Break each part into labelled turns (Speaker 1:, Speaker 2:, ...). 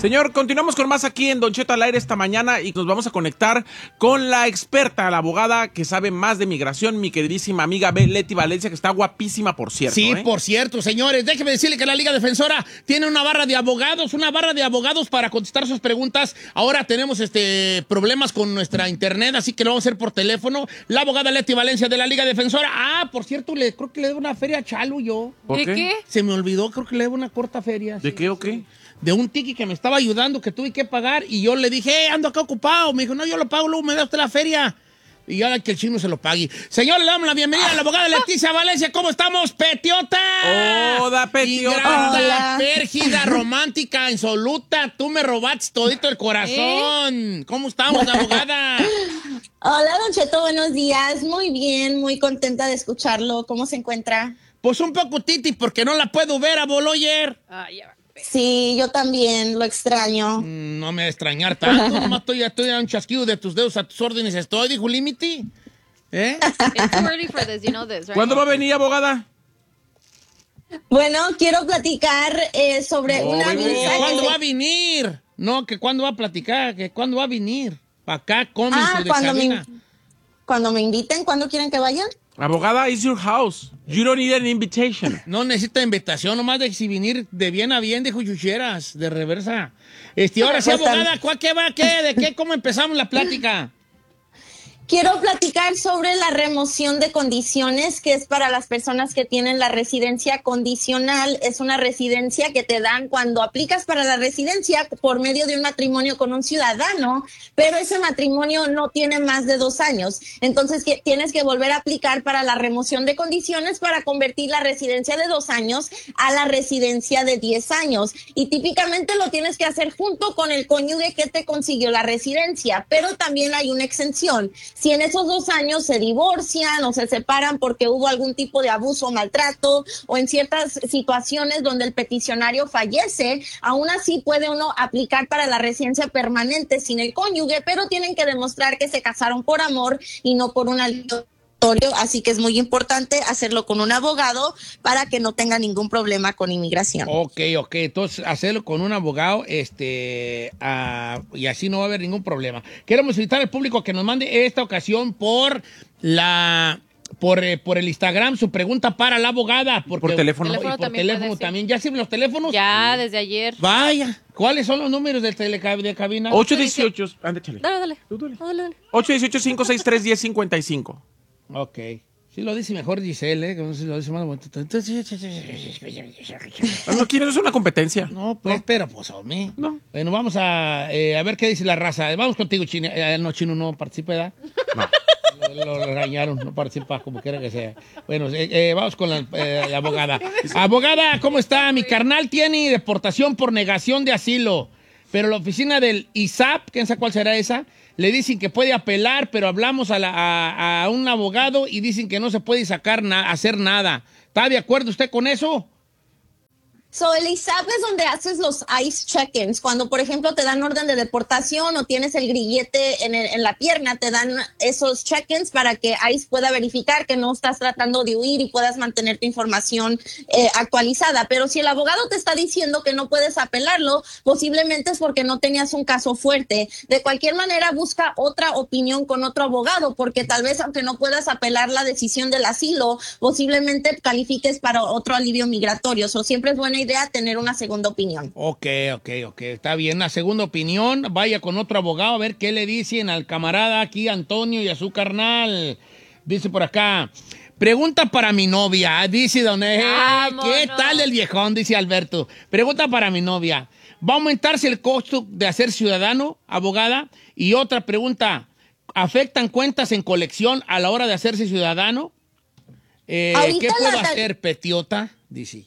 Speaker 1: Señor, continuamos con más aquí en Don Cheto al aire esta mañana y nos vamos a conectar con la experta, la abogada que sabe más de migración, mi queridísima amiga Leti Valencia, que está guapísima, por cierto.
Speaker 2: Sí, por cierto, señores, déjeme decirle que la Liga Defensora tiene una barra de abogados para contestar sus preguntas. Ahora tenemos problemas con nuestra internet, así que lo vamos a hacer por teléfono. La abogada Leti Valencia de la Liga Defensora. Por cierto, creo que le debo una feria a Chalo yo.
Speaker 1: ¿De qué?
Speaker 2: Se me olvidó, creo que le debo una corta feria.
Speaker 1: ¿De qué o qué?
Speaker 2: De un tiki que me estaba ayudando, que tuve que pagar, y yo le dije, ando acá ocupado. Me dijo, no, yo lo pago, luego me da usted la feria. Y ahora que el chino se lo pague. Señor, le damos la bienvenida a la abogada Leticia Valencia. ¿Cómo estamos, Petiota?
Speaker 1: ¡Hola, Petiota!
Speaker 2: Ingrata, pérgida, romántica, insoluta. Tú me robaste todito el corazón. ¿Cómo estamos, abogada?
Speaker 3: Hola, Don Cheto, buenos días. Muy bien, muy contenta de escucharlo. ¿Cómo se encuentra?
Speaker 2: Pues un poco titi, porque no la puedo ver a Boloyer.
Speaker 3: Sí, yo también lo extraño.
Speaker 2: No me va a extrañar tanto. Nomás estoy a un chasquido de tus dedos, a tus órdenes estoy, dijo Limity.
Speaker 4: It's too early for this, you know this, right?
Speaker 1: ¿Cuándo va a venir, abogada?
Speaker 3: Bueno, quiero platicar sobre una visa.
Speaker 2: ¿Cuándo va a venir? No, que cuándo va a platicar, que cuándo va a venir. Para acá, cómico de cabina.
Speaker 3: Cuando me inviten, ¿cuándo quieren que vayan?
Speaker 1: Abogada, it's your house. You don't need an invitation.
Speaker 2: No necesita invitación, nomás de si venir de bien a bien, dijo Chucheras, de reversa. Ahora sí, abogada, ¿qué va? ¿De qué? ¿Cómo empezamos la plática?
Speaker 3: Quiero platicar sobre la remoción de condiciones, que es para las personas que tienen la residencia condicional. Es una residencia que te dan cuando aplicas para la residencia por medio de un matrimonio con un ciudadano, pero ese matrimonio no tiene más de 2 años. Entonces tienes que volver a aplicar para la remoción de condiciones para convertir la residencia de 2 años a la residencia de 10 años. Y típicamente lo tienes que hacer junto con el cónyuge que te consiguió la residencia, pero también hay una exención. Si en esos 2 años se divorcian o se separan porque hubo algún tipo de abuso o maltrato, o en ciertas situaciones donde el peticionario fallece, aún así puede uno aplicar para la residencia permanente sin el cónyuge, pero tienen que demostrar que se casaron por amor y no por un alivio. Así que es muy importante hacerlo con un abogado para que no tenga ningún problema con inmigración.
Speaker 2: Ok. Entonces, hacerlo con un abogado, y así no va a haber ningún problema. Queremos invitar al público que nos mande esta ocasión por el Instagram su pregunta para la abogada. Por
Speaker 1: teléfono.
Speaker 2: Por teléfono también. ¿Ya sirven los teléfonos?
Speaker 4: Ya, desde ayer.
Speaker 2: Vaya. ¿Cuáles son los números de cabina?
Speaker 1: 818. Ándale.
Speaker 4: Dale.
Speaker 1: Tú dale.
Speaker 4: Dale.
Speaker 1: 818-563-1055.
Speaker 2: Ok. Sí lo dice mejor Giselle, que no sé si lo dice más bonito.
Speaker 1: No, ¿quién es una competencia?
Speaker 2: No, pues, pero pues a mí.
Speaker 1: No.
Speaker 2: Bueno, vamos a ver qué dice la raza. Vamos contigo, Chino. No, Chino no participa, ¿verdad?
Speaker 1: No.
Speaker 2: Lo regañaron, no participa como quiera que sea. Bueno, vamos con la abogada. Abogada, ¿cómo está? Mi carnal tiene deportación por negación de asilo, pero la oficina del ISAP, ¿quién sabe cuál será esa? Le dicen que puede apelar, pero hablamos a un abogado y dicen que no se puede hacer nada. ¿Está de acuerdo usted con eso?
Speaker 3: El ISAP es donde haces los ICE check-ins. Cuando, por ejemplo, te dan orden de deportación o tienes el grillete en la pierna, te dan esos check-ins para que ICE pueda verificar que no estás tratando de huir y puedas mantener tu información actualizada. Pero si el abogado te está diciendo que no puedes apelarlo, posiblemente es porque no tenías un caso fuerte. De cualquier manera, busca otra opinión con otro abogado, porque tal vez, aunque no puedas apelar la decisión del asilo, posiblemente califiques para otro alivio migratorio. Siempre es buena idea tener una segunda opinión.
Speaker 2: Ok. Está bien. Una segunda opinión. Vaya con otro abogado a ver qué le dicen al camarada aquí, Antonio, y a su carnal. Dice por acá, pregunta para mi novia. Dice don ¿qué tal el viejón? Dice Alberto. Pregunta para mi novia. ¿Va a aumentarse el costo de hacer ciudadano, abogada? Y otra pregunta, ¿afectan cuentas en colección a la hora de hacerse ciudadano? ¿Qué puedo hacer, Petiota? Dice.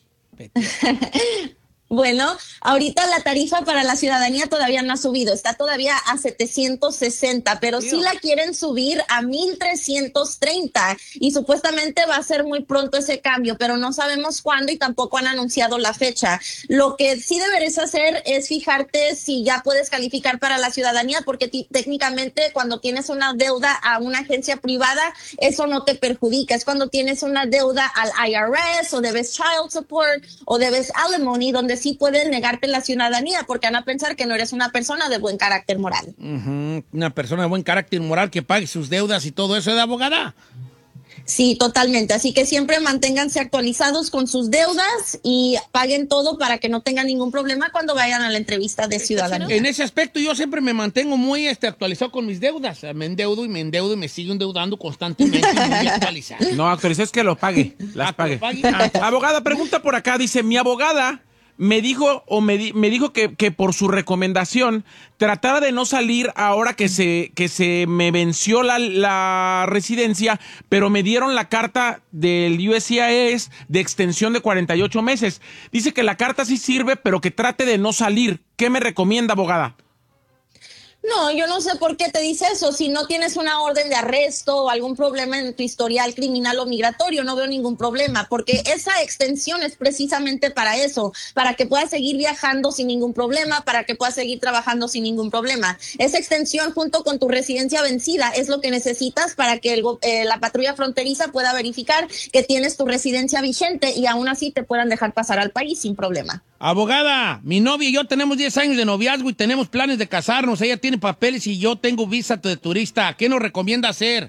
Speaker 3: Bueno, ahorita la tarifa para la ciudadanía todavía no ha subido, está todavía a 760, pero sí la quieren subir a 1,330 y supuestamente va a ser muy pronto ese cambio, pero no sabemos cuándo y tampoco han anunciado la fecha. Lo que sí deberías hacer es fijarte si ya puedes calificar para la ciudadanía, porque técnicamente cuando tienes una deuda a una agencia privada, eso no te perjudica. Es cuando tienes una deuda al IRS o debes child support o debes alimony, donde donde sí pueden negarte la ciudadanía porque van a pensar que no eres una persona de buen carácter moral.
Speaker 2: Una persona de buen carácter moral que pague sus deudas y todo eso de abogada.
Speaker 3: Sí, totalmente. Así que siempre manténganse actualizados con sus deudas y paguen todo para que no tengan ningún problema cuando vayan a la entrevista de ciudadanía.
Speaker 2: En ese aspecto yo siempre me mantengo muy actualizado con mis deudas. O sea, me endeudo y me sigo endeudando constantemente y muy actualizado.
Speaker 1: No, actualices que lo pague, las pague. Abogada, pregunta por acá, dice, mi abogada me dijo que por su recomendación tratara de no salir ahora que se me venció la residencia, pero me dieron la carta del USCIS de extensión de 48 meses. Dice que la carta sí sirve, pero que trate de no salir. ¿Qué me recomienda, abogada?
Speaker 3: No, yo no sé por qué te dice eso. Si no tienes una orden de arresto o algún problema en tu historial criminal o migratorio, no veo ningún problema, porque esa extensión es precisamente para eso, para que puedas seguir viajando sin ningún problema, para que puedas seguir trabajando sin ningún problema. Esa extensión junto con tu residencia vencida es lo que necesitas para que la patrulla fronteriza pueda verificar que tienes tu residencia vigente y aún así te puedan dejar pasar al país sin problema.
Speaker 2: Abogada, mi novia y yo tenemos 10 años de noviazgo y tenemos planes de casarnos. Ella tiene papeles y yo tengo visa de turista. ¿Qué nos recomienda hacer?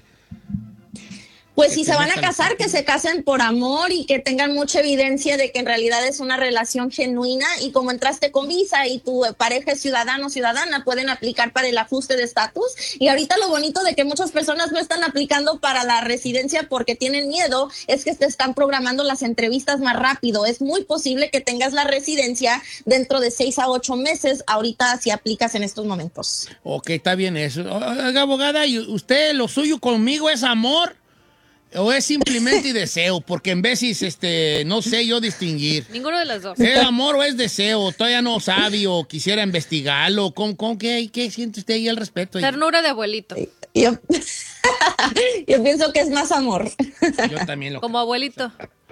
Speaker 3: Pues si se van a casar, que se casen por amor y que tengan mucha evidencia de que en realidad es una relación genuina, y como entraste con visa y tu pareja es ciudadano o ciudadana, pueden aplicar para el ajuste de estatus. Y ahorita lo bonito de que muchas personas no están aplicando para la residencia porque tienen miedo es que te están programando las entrevistas más rápido. Es muy posible que tengas la residencia dentro de 6 a 8 meses ahorita si aplicas en estos momentos.
Speaker 2: Ok, está bien eso. Oiga, abogada, ¿y usted lo suyo conmigo es amor? ¿O es simplemente deseo? Porque en veces, no sé yo distinguir.
Speaker 4: Ninguno de los dos.
Speaker 2: ¿Es amor o es deseo? Todavía no sabe o quisiera investigarlo. ¿Qué siente usted ahí al respecto?
Speaker 4: Ternura de abuelito.
Speaker 3: Yo pienso que es más amor.
Speaker 2: Yo también lo
Speaker 4: Como abuelito.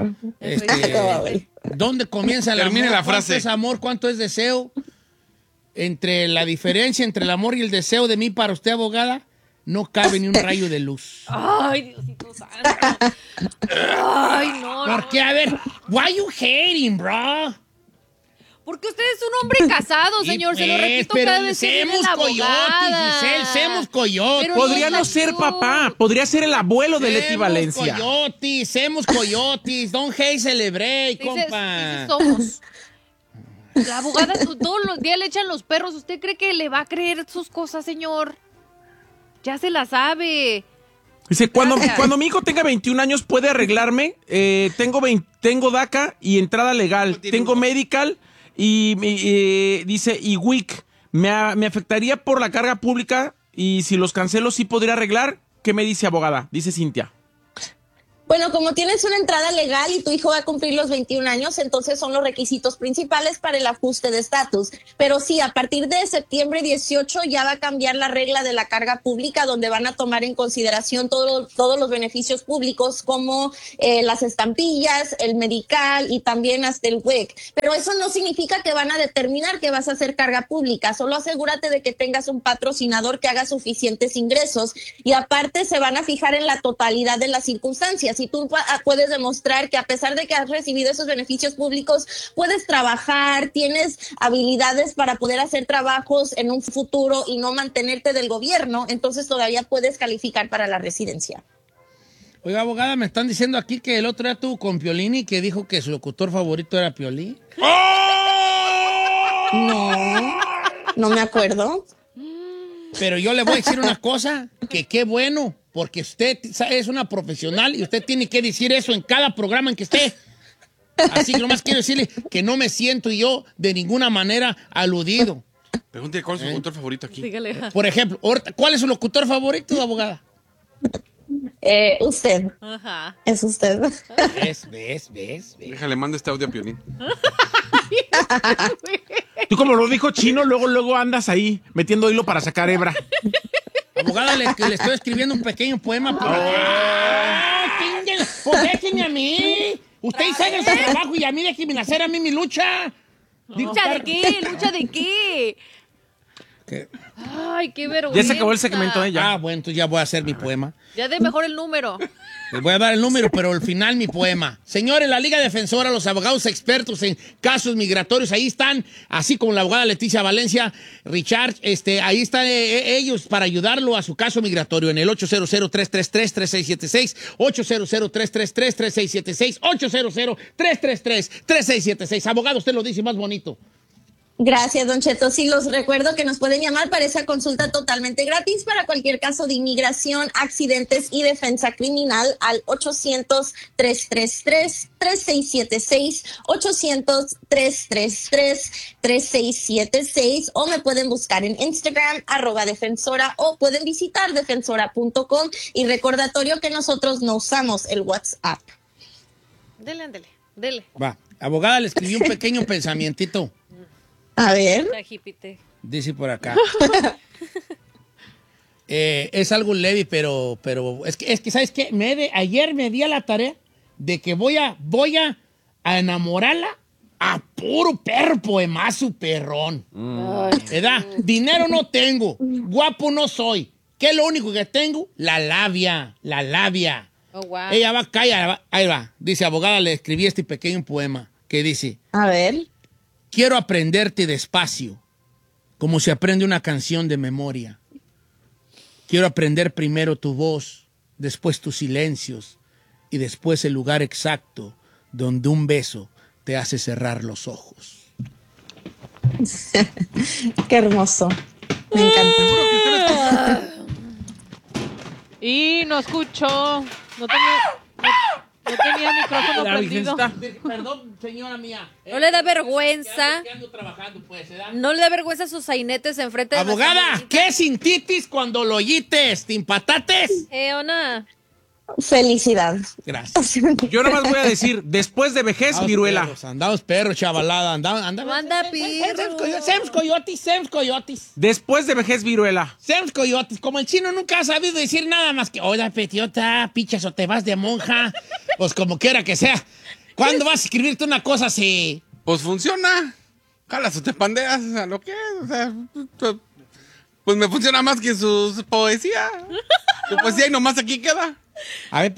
Speaker 2: ¿Dónde comienza el
Speaker 5: Termine
Speaker 2: amor?
Speaker 5: la frase.
Speaker 2: ¿Cuánto es amor? ¿Cuánto es deseo? Entre la diferencia entre el amor y el deseo de mí para usted, abogada, no cabe ni un rayo de luz.
Speaker 4: Ay, Diosito santo. Ay, no.
Speaker 2: ¿Por qué? A ver, why you hating, bro?
Speaker 4: Porque usted es un hombre casado, señor. Se lo repito cada vez que viene la abogada.
Speaker 2: Giselle, semos coyotes.
Speaker 4: Pero
Speaker 1: Podría
Speaker 4: no
Speaker 1: no ser
Speaker 4: tú.
Speaker 1: papá, podría ser el abuelo de Leti Valencia.
Speaker 2: Semos coyotes, don't hate, celebrate,
Speaker 4: Dice
Speaker 2: compa.
Speaker 4: somos. La abogada todos los días le echan los perros. ¿Usted cree que le va a creer sus cosas, señor? Ya se la sabe.
Speaker 1: Dice, cuando mi hijo tenga 21 años puede arreglarme. Tengo DACA y entrada legal. Tengo medical y dice, y WIC. Me afectaría por la carga pública y si los cancelo sí podría arreglar. ¿Qué me dice, abogada? Dice Cintia.
Speaker 3: Bueno, como tienes una entrada legal y tu hijo va a cumplir los 21 años, entonces son los requisitos principales para el ajuste de estatus. Pero sí, a partir de septiembre 18 ya va a cambiar la regla de la carga pública, donde van a tomar en consideración todos los beneficios públicos como las estampillas, el medical y también hasta el WIC. Pero eso no significa que van a determinar que vas a hacer carga pública. Solo asegúrate de que tengas un patrocinador que haga suficientes ingresos. Y aparte se van a fijar en la totalidad de las circunstancias. Si tú puedes demostrar que a pesar de que has recibido esos beneficios públicos, puedes trabajar, tienes habilidades para poder hacer trabajos en un futuro y no mantenerte del gobierno, entonces todavía puedes calificar para la residencia.
Speaker 2: Oiga, abogada, me están diciendo aquí que el otro día tuvo con Piolín y que dijo que su locutor favorito era Piolín.
Speaker 3: No me acuerdo.
Speaker 2: Pero yo le voy a decir una cosa, que qué bueno, porque usted es una profesional y usted tiene que decir eso en cada programa en que esté. Así que nomás quiero decirle que no me siento yo de ninguna manera aludido.
Speaker 5: Pregúntale cuál es su locutor favorito aquí.
Speaker 4: Dígale.
Speaker 2: Por ejemplo, ¿cuál es su locutor favorito, abogada?
Speaker 3: Usted.
Speaker 4: Ajá.
Speaker 3: Es usted.
Speaker 2: ¿Ves?
Speaker 5: Déjale, manda este audio a Piolín.
Speaker 1: Tú como lo dijo Chino, luego andas ahí metiendo hilo para sacar hebra.
Speaker 2: Abogada, que le estoy escribiendo un pequeño poema. Pues déjeme a mí. Usted haga su trabajo y a mí déjeme hacer a mí mi lucha.
Speaker 4: ¿Lucha de qué? ¿Lucha de qué?
Speaker 2: ¿Qué?
Speaker 4: Ay, qué vergüenza.
Speaker 1: Ya se acabó el segmento, ella.
Speaker 2: Ah, bueno, entonces ya voy a hacer mi poema.
Speaker 4: Ya de mejor el número.
Speaker 2: Les voy a dar el número, pero al final mi poema. Señores, la Liga Defensora, los abogados expertos en casos migratorios, ahí están, así como la abogada Leticia Valencia, Richard, ahí están ellos para ayudarlo a su caso migratorio en el 800-333-3676, 800-333-3676, 800-333-3676. Abogado, usted lo dice más bonito.
Speaker 3: Gracias, Don Cheto. Sí, los recuerdo que nos pueden llamar para esa consulta totalmente gratis para cualquier caso de inmigración, accidentes y defensa criminal al 800-333-3676, 800-333-3676, o me pueden buscar en Instagram, @defensora, o pueden visitar defensora.com. Y recordatorio que nosotros no usamos el WhatsApp.
Speaker 4: Dele.
Speaker 2: Va, abogada, le escribí un pequeño pensamientito.
Speaker 3: A ver.
Speaker 4: Jipite.
Speaker 2: Dice por acá. Es algo leve, pero es que ¿sabes qué? Ayer me di a la tarea de que voy a enamorarla a puro perro poemazo perrón. ¿Verdad? Dinero no tengo, guapo no soy. ¿Qué es lo único que tengo? La labia.
Speaker 4: Oh, wow.
Speaker 2: Ella va, calla, ahí va. Dice, abogada, le escribí este pequeño poema que dice...
Speaker 3: A ver.
Speaker 2: Quiero aprenderte despacio, como se aprende una canción de memoria. Quiero aprender primero tu voz, después tus silencios y después el lugar exacto donde un beso te hace cerrar los ojos.
Speaker 3: Qué hermoso. Me encanta.
Speaker 4: Y no escuchó. No tenía micrófono prendido.
Speaker 2: Perdón, señora mía.
Speaker 4: ¿No le da vergüenza?
Speaker 2: Que ando trabajando, pues, ¿verdad?
Speaker 4: ¿No le da vergüenza sus sainetes enfrente de
Speaker 2: Abogada,
Speaker 4: nuestra
Speaker 2: ¿qué sintitis cuando lo oyites? ¿Te empatates?
Speaker 4: Ona.
Speaker 3: Felicidad.
Speaker 2: Gracias.
Speaker 1: Yo nada más voy a decir, después de vejez, viruela.
Speaker 2: Andamos perros, chavalada.
Speaker 4: Manda pirro.
Speaker 2: Sems coyotis.
Speaker 1: Después de vejez, viruela.
Speaker 2: Sems coyotis. Como el chino nunca ha sabido decir nada más que, oiga, petiota, pichas o te vas de monja. Pues como quiera que sea. ¿Cuándo vas a escribirte una cosa así?
Speaker 5: Pues funciona. Jalas o te pandeas, a lo que es. O sea, pues me funciona más que su poesía. Su poesía y nomás aquí queda.
Speaker 2: A ver,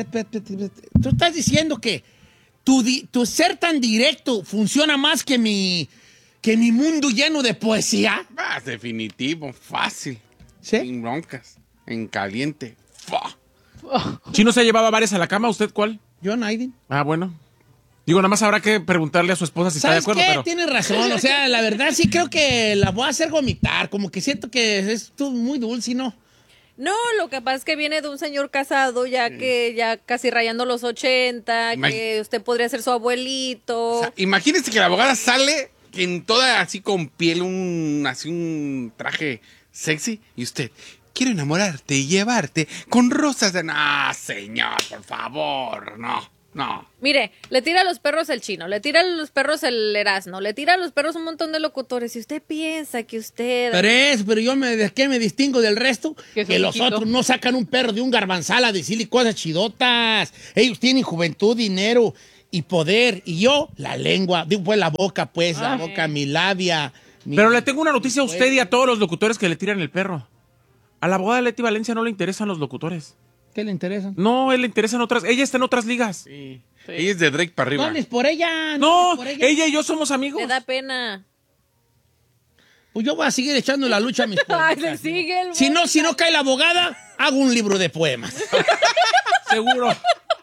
Speaker 2: tú estás diciendo que tu ser tan directo funciona más que mi mundo lleno de poesía.
Speaker 5: Definitivo, fácil.
Speaker 2: ¿Sí?
Speaker 5: Sin broncas. En caliente.
Speaker 1: Chino se ha llevado a varias a la cama, ¿usted cuál?
Speaker 2: Yo, Naiden.
Speaker 1: Ah, bueno. Digo, nada más habrá que preguntarle a su esposa si está de
Speaker 2: ¿Sabes
Speaker 1: acuerdo,
Speaker 2: qué?
Speaker 1: pero...
Speaker 2: Tienes razón, o sea, la verdad sí creo que la voy a hacer vomitar, como que siento que es tú muy dulce, ¿no?
Speaker 4: No, lo que pasa es que viene de un señor casado que ya casi rayando los 80, que usted podría ser su abuelito.
Speaker 5: O sea, imagínese que la abogada sale en toda así con piel, así un traje sexy, y usted, quiero enamorarte y llevarte con rosas de... No, señor, por favor, no.
Speaker 4: Mire, le tira a los perros el Chino, le tira a los perros el Erasmo, le tira a los perros un montón de locutores. Y usted piensa que usted...
Speaker 2: Pero yo ¿de qué me distingo del resto?
Speaker 4: Que
Speaker 2: los otros no sacan un perro de un garbanzal a decirle cosas chidotas. Ellos tienen juventud, dinero y poder. Y yo, la lengua, digo, pues la boca, mi labia.
Speaker 1: Pero le tengo una noticia a usted y a todos los locutores que le tiran el perro. A la abogada Leti Valencia no le interesan los locutores.
Speaker 2: ¿Qué le interesa?
Speaker 1: No, él le interesan otras. Ella está en otras ligas.
Speaker 5: Sí. Ella es de Drake para arriba.
Speaker 2: No hables por ella.
Speaker 1: No,
Speaker 2: por ella.
Speaker 1: ella y yo somos amigos.
Speaker 4: Le da pena.
Speaker 2: Pues yo voy a seguir echando la lucha a mis poemas.
Speaker 4: Ay, le sigue el...
Speaker 2: Si no cae la abogada, hago un libro de poemas.
Speaker 1: Seguro.